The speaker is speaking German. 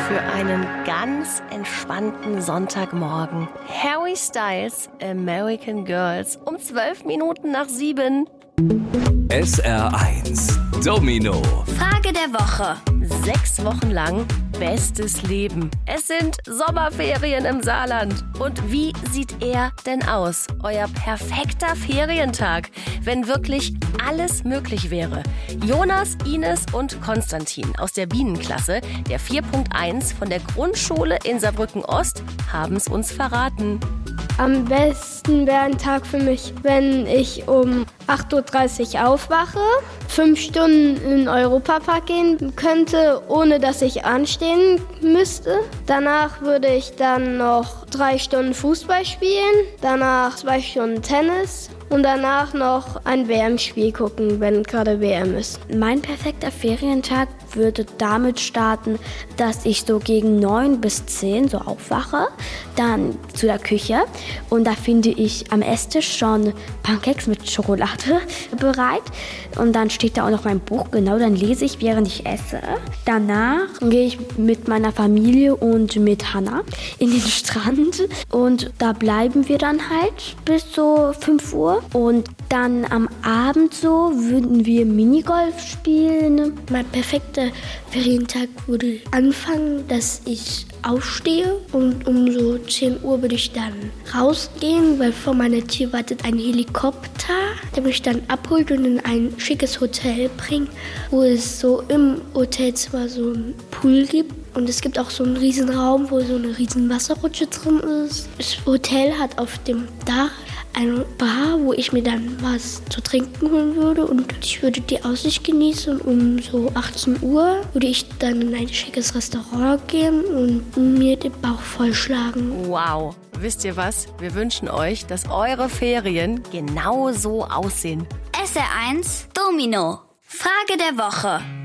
für einen ganz entspannten Sonntagmorgen. Harry Styles, American Girls, um 12 Minuten nach 7. SR1 Domino. Frage der Woche. 6 Wochen lang bestes Leben. Es sind Sommerferien im Saarland. Und wie sieht er denn aus? Euer perfekter Ferientag, wenn wirklich alles möglich wäre. Jonas, Ines und Konstantin aus der Bienenklasse, der 4.1 von der Grundschule in Saarbrücken-Ost, haben es uns verraten. Am besten wäre ein Tag für mich, wenn ich um 8.30 Uhr aufwache, 5 Stunden in den Europapark gehen könnte, ohne dass ich anstehen müsste. Danach würde ich dann noch 3 Stunden Fußball spielen, danach 2 Stunden Tennis und danach noch ein WM-Spiel gucken, wenn gerade WM ist. Mein perfekter Ferientag würde damit starten, dass ich so gegen 9 bis 10 so aufwache, dann zu der Küche und da finde ich am Esstisch schon Pancakes mit Schokolade bereit und dann steht da auch noch mein Buch, genau, dann lese ich, während ich esse. Danach gehe ich mit meiner Familie und mit Hannah in den Strand und da bleiben wir dann halt bis so 5 Uhr und dann am Abend so würden wir Minigolf spielen. Mein perfekter Ferientag würde anfangen, dass ich aufstehe und um so 10 Uhr würde ich dann rausgehen, weil vor meiner Tür wartet ein Helikopter, der mich dann abholt und in ein schickes Hotel bringt, wo es so im Hotelzimmer so einen Pool gibt. Und es gibt auch so einen riesen Raum, wo so eine riesen Wasserrutsche drin ist. Das Hotel hat auf dem Dach eine Bar, wo ich mir dann was zu trinken holen würde und ich würde die Aussicht genießen. Um so 18 Uhr würde ich dann in ein schickes Restaurant gehen und mir den Bauch vollschlagen. Wow, wisst ihr was? Wir wünschen euch, dass eure Ferien genau so aussehen. SR1 Domino. Frage der Woche.